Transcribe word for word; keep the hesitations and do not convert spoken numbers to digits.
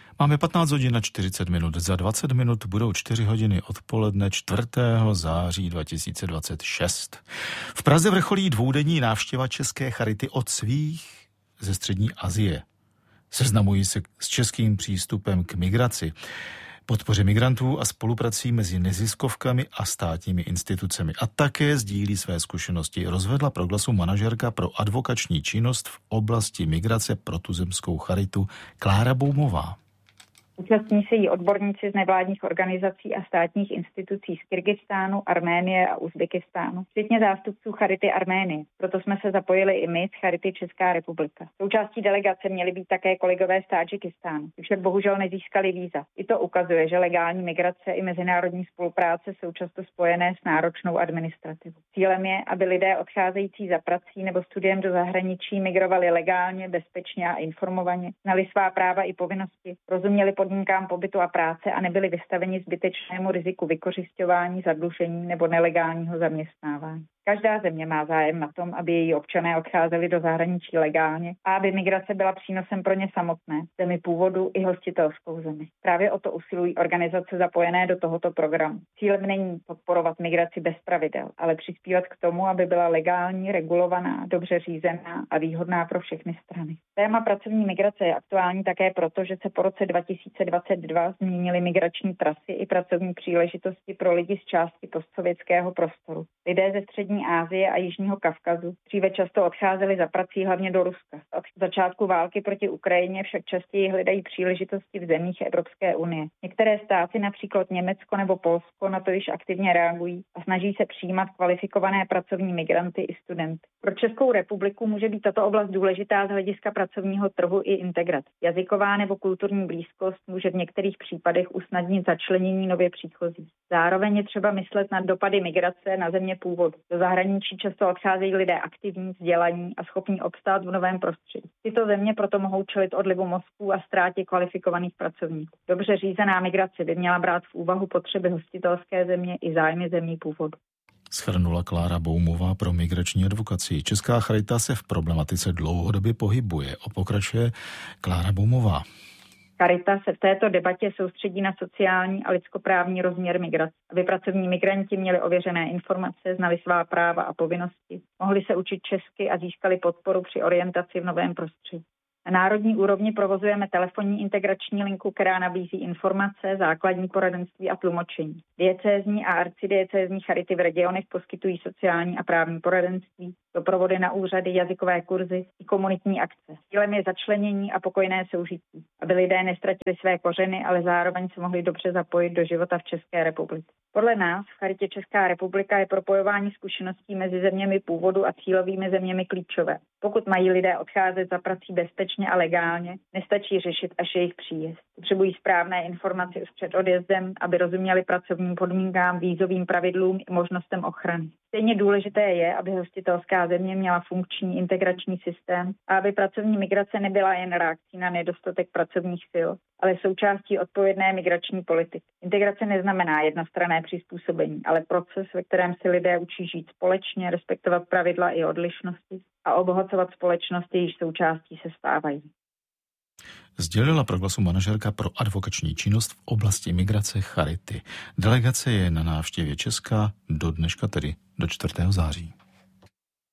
Máme patnáct hodin a čtyřicet minut. Za dvacet minut budou čtyři hodiny odpoledne čtvrtého září dva tisíce dvacet šest. V Praze vrcholí dvoudenní návštěva České charity od svých ze střední Asie. Seznamují se s českým přístupem k migraci, podpoře migrantů a spoluprací mezi neziskovkami a státními institucemi. A také sdílí své zkušenosti. Rozvedla Proglasu manažerka pro advokační činnost v oblasti migrace pro tuzemskou charitu Klára Boumová. Účastní se jí odborníci z nevládních organizací a státních institucí z Kyrgyzstánu, Arménie a Uzbekistánu, včetně zástupců Charity Arménie. Proto jsme se zapojili i my z Charity Česká republika. Součástí delegace měli být také kolegové z Tádžikistánu, však bohužel nezískali víza. I to ukazuje, že legální migrace i mezinárodní spolupráce jsou často spojené s náročnou administrativou. Cílem je, aby lidé odcházející za prací nebo studiem do zahraničí migrovali legálně, bezpečně a informovaně, znali svá práva i povinnosti, rozuměli podmínkám pobytu a práce a nebyli vystaveni zbytečnému riziku vykořisťování, zadlužení nebo nelegálního zaměstnávání. Každá země má zájem na tom, aby její občané odcházeli do zahraničí legálně a aby migrace byla přínosem pro ně samotné, zemi původu i hostitelskou zemi. Právě o to usilují organizace zapojené do tohoto programu. Cílem není podporovat migraci bez pravidel, ale přispívat k tomu, aby byla legální, regulovaná, dobře řízená a výhodná pro všechny strany. Téma pracovní migrace je aktuální také proto, že se po roce dva tisíce dvacet dva změnily migrační trasy i pracovní příležitosti pro lidi z části postsovětského prostoru. Lidé ze střední Asie a Jižního Kavkazu dříve často odcházeli za prací hlavně do Ruska. Od začátku války proti Ukrajině však častěji hledají příležitosti v zemích Evropské unie. Některé státy, například Německo nebo Polsko, na to již aktivně reagují a snaží se přijímat kvalifikované pracovní migranty i studenty. Pro Českou republiku může být tato oblast důležitá z hlediska pracovního trhu i integrace. Jazyková nebo kulturní blízkost může v některých případech usnadnit začlenění nově příchozích. Zároveň je třeba myslet na dopady migrace na země původu. Do zahraničí často odcházejí lidé aktivní, vzdělaní a schopní obstát v novém prostředí. Tyto země proto mohou čelit odlivu mozků a ztrátě kvalifikovaných pracovníků. Dobře řízená migrace by měla brát v úvahu potřeby hostitelské země i zájmy zemí původu. Shrnula Klára Boumová pro migrační advokaci. Česká charita se v problematice dlouhodobě pohybuje. Pokračuje Klára Boumová. Charita se v této debatě soustředí na sociální a lidskoprávní rozměr migrace, aby pracovní migranti měli ověřené informace, znali svá práva a povinnosti, mohli se učit česky a získali podporu při orientaci v novém prostředí. Na národní úrovni provozujeme telefonní integrační linku, která nabízí informace, základní poradenství a tlumočení. Diecézní a arcidiecézní charity v regionech poskytují sociální a právní poradenství, doprovody na úřady, jazykové kurzy i komunitní akce. Cílem je začlenění a pokojné soužití, aby lidé nestratili své kořeny, ale zároveň se mohli dobře zapojit do života v České republice. Podle nás v Charitě Česká republika je propojování zkušeností mezi zeměmi původu a cílovými zeměmi klíčové. Pokud mají lidé odcházet za prací bezpečně a legálně, nestačí řešit až jejich příjezd. Potřebují správné informace už před odjezdem, aby rozuměli pracovním podmínkám, vízovým pravidlům i možnostem ochrany. Stejně důležité je, aby hostitelská země měla funkční integrační systém a aby pracovní migrace nebyla jen reakcí na nedostatek pracovních sil, ale součástí odpovědné migrační politiky. Integrace neznamená jednostranné přizpůsobení, ale proces, ve kterém si lidé učí žít společně, respektovat pravidla i odlišnosti a obohacovat společnost, jejíž součástí se stávají. Sdělila Proglasu manažerka pro advokační činnost v oblasti migrace Charity. Delegace je na návštěvě Česka do dneška, tedy do čtvrtého září.